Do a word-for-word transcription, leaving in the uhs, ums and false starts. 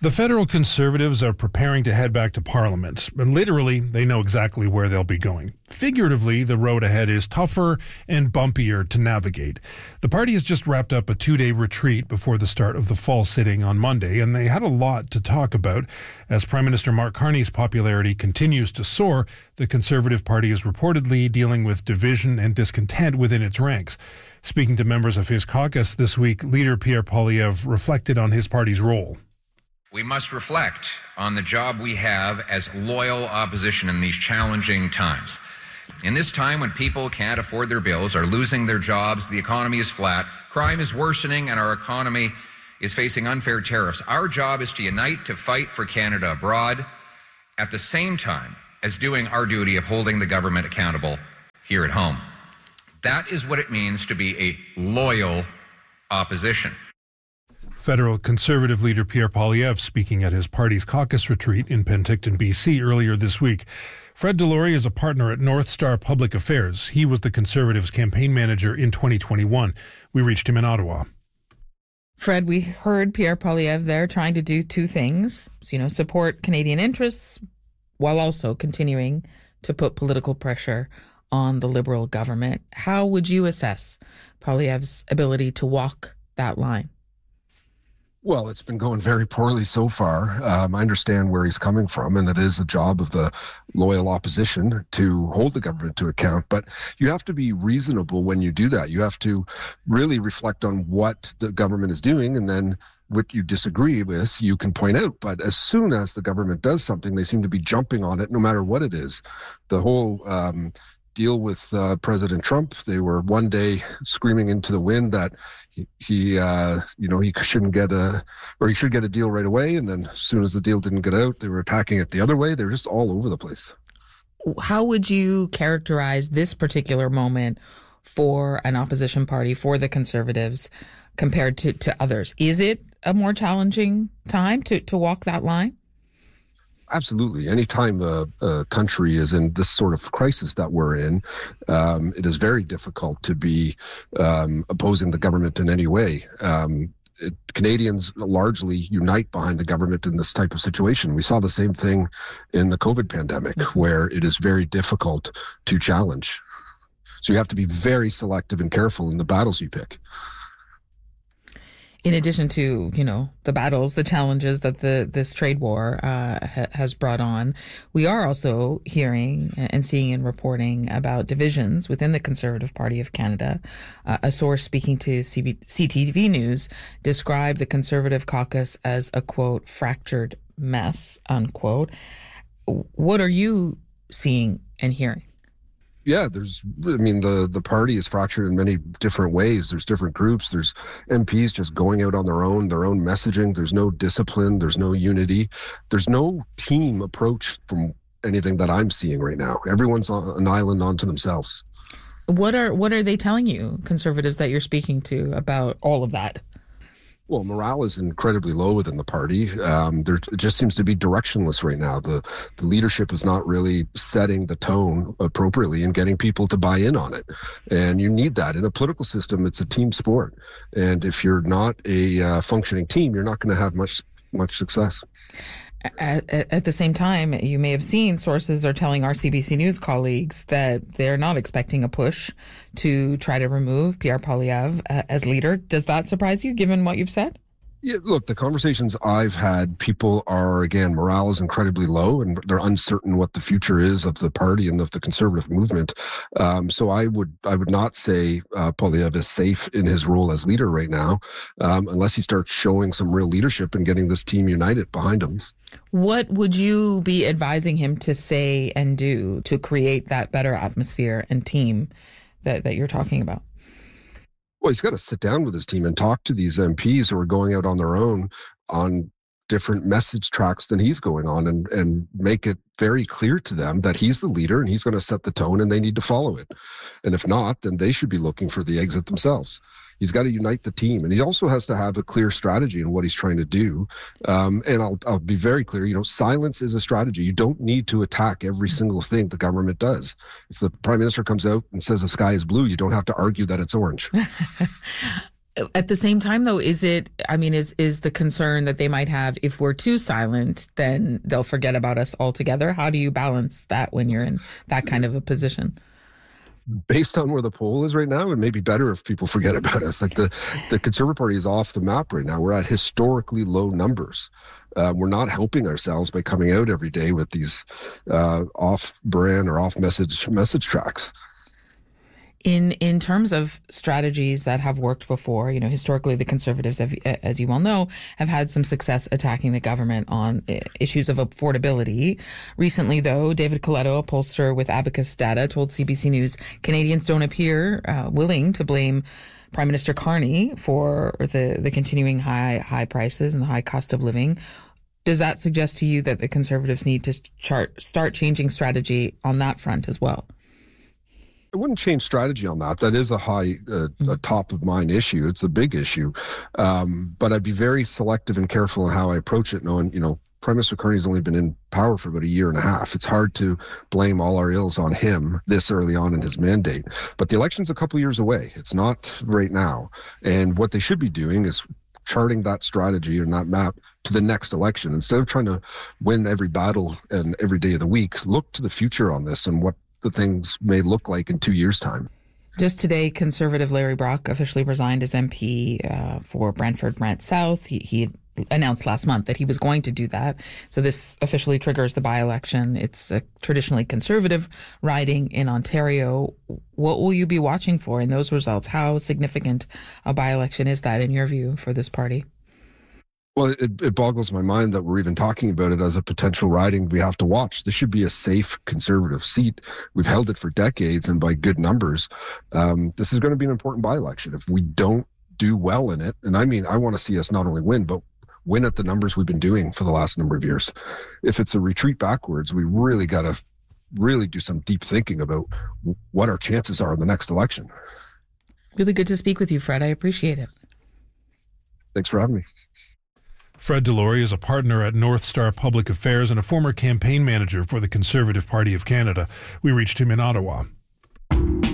The federal Conservatives are preparing to head back to Parliament, and literally, they know exactly where they'll be going. Figuratively, the road ahead is tougher and bumpier to navigate. The party has just wrapped up a two-day retreat before the start of the fall sitting on Monday, and they had a lot to talk about. As Prime Minister Mark Carney's popularity continues to soar, the Conservative Party is reportedly dealing with division and discontent within its ranks. Speaking to members of his caucus this week, leader Pierre Poilievre reflected on his party's role. We must reflect on the job we have as loyal opposition in these challenging times. In this time when people can't afford their bills, are losing their jobs, the economy is flat, crime is worsening, and our economy is facing unfair tariffs, our job is to unite to fight for Canada abroad at the same time as doing our duty of holding the government accountable here at home. That is what it means to be a loyal opposition. Federal Conservative leader Pierre Poilievre speaking at his party's caucus retreat in Penticton, B C earlier this week. Fred Delory is a partner at North Star Public Affairs. He was the Conservatives' campaign manager in twenty twenty-one. We reached him in Ottawa. Fred, we heard Pierre Poilievre there trying to do two things, you know, support Canadian interests while also continuing to put political pressure on the Liberal government. How would you assess Poilievre's ability to walk that line? Well, it's been going very poorly so far. Um, I understand where he's coming from, and it is a job of the loyal opposition to hold the government to account. But you have to be reasonable when you do that. You have to really reflect on what the government is doing, and then what you disagree with, you can point out. But as soon as the government does something, they seem to be jumping on it, no matter what it is. The whole um, deal with uh, President Trump, they were one day screaming into the wind that he, he uh, you know, he shouldn't get a, or he should get a deal right away. And then as soon as the deal didn't get out, they were attacking it the other way. They were just all over the place. How would you characterize this particular moment for an opposition party, for the Conservatives, compared to, to others? Is it a more challenging time to, to walk that line? Absolutely. Anytime a, a country is in this sort of crisis that we're in, um, it is very difficult to be um, opposing the government in any way. Um, it, Canadians largely unite behind the government in this type of situation. We saw the same thing in the COVID pandemic, mm-hmm. where it is very difficult to challenge. So you have to be very selective and careful in the battles you pick. In addition to, you know, the battles, the challenges that the this trade war uh, ha- has brought on, we are also hearing and seeing and reporting about divisions within the Conservative Party of Canada. Uh, a source speaking to C B- C T V News described the Conservative caucus as a, quote, fractured mess, unquote. What are you seeing and hearing? Yeah, there's, I mean, the, the party is fractured in many different ways. There's different groups. There's M Ps just going out on their own, their own messaging. There's no discipline. There's no unity. There's no team approach from anything that I'm seeing right now. Everyone's on an island onto themselves. What are, what are they telling you, Conservatives that you're speaking to, about all of that? Well, morale is incredibly low within the party. Um, there it just seems to be directionless right now. The the leadership is not really setting the tone appropriately and getting people to buy in on it. And you need that. In a political system, it's a team sport. And if you're not a uh, functioning team, you're not going to have much much success. At, at the same time, you may have seen sources are telling our C B C News colleagues that they're not expecting a push to try to remove Pierre Poilievre uh, as leader. Does that surprise you, given what you've said? Yeah, look, the conversations I've had, people are, again, morale is incredibly low and they're uncertain what the future is of the party and of the Conservative movement. Um, so I would I would not say uh, Poilievre is safe in his role as leader right now, um, unless he starts showing some real leadership and getting this team united behind him. What would you be advising him to say and do to create that better atmosphere and team that, that you're talking about? Well, he's got to sit down with his team and talk to these M Ps who are going out on their own on different message tracks than he's going on, and, and make it very clear to them that he's the leader and he's going to set the tone and they need to follow it. And if not, then they should be looking for the exit themselves. He's got to unite the team, and he also has to have a clear strategy in what he's trying to do. Um, and I'll, I'll be very clear, you know, silence is a strategy. You don't need to attack every single thing the government does. If the Prime Minister comes out and says the sky is blue, you don't have to argue that it's orange. At the same time, though, is it, I mean, is is the concern that they might have if we're too silent, then they'll forget about us altogether? How do you balance that when you're in that kind of a position? Based on where the poll is right now, it may be better if people forget about us. Like the, the Conservative Party is off the map right now. We're at historically low numbers. Uh, we're not helping ourselves by coming out every day with these uh, off-brand or off-message message tracks. In in terms of strategies that have worked before, you know, historically the Conservatives, have, as you well know, have had some success attacking the government on issues of affordability. Recently, though, David Coletto, a pollster with Abacus Data, told C B C News Canadians don't appear uh, willing to blame Prime Minister Carney for the, the continuing high high prices and the high cost of living. Does that suggest to you that the Conservatives need to chart, start changing strategy on that front as well? I wouldn't change strategy on that. That is a high, uh, a top of mind issue. It's a big issue. Um, but I'd be very selective and careful in how I approach it, knowing, you know, Prime Minister Carney's only been in power for about a year and a half. It's hard to blame all our ills on him this early on in his mandate. But the election's a couple of years away. It's not right now. And what they should be doing is charting that strategy and that map to the next election. Instead of trying to win every battle and every day of the week, look to the future on this and what the things may look like in two years' time. Just today, Conservative Larry Brock officially resigned as M P uh, for Brantford-Brant South. He, he announced last month that he was going to do that. So this officially triggers the by-election. It's a traditionally Conservative riding in Ontario. What will you be watching for in those results? How significant a by-election is that, in your view, for this party? Well, it, it boggles my mind that we're even talking about it as a potential riding we have to watch. This should be a safe Conservative seat. We've held it for decades and by good numbers. Um, this is going to be an important by-election. If we don't do well in it, and I mean, I want to see us not only win, but win at the numbers we've been doing for the last number of years. If it's a retreat backwards, we really got to really do some deep thinking about what our chances are in the next election. Really good to speak with you, Fred. I appreciate it. Thanks for having me. Fred Delory is a partner at North Star Public Affairs and a former campaign manager for the Conservative Party of Canada. We reached him in Ottawa.